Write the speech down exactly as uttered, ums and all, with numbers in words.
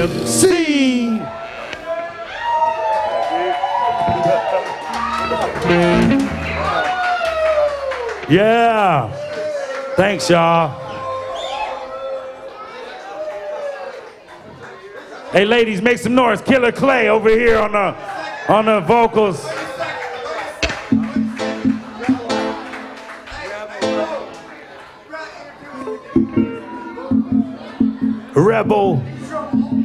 M C. Yeah. Thanks, y'all. Hey, ladies, make some noise. Killer Clay over here on the on the vocals. Rebel.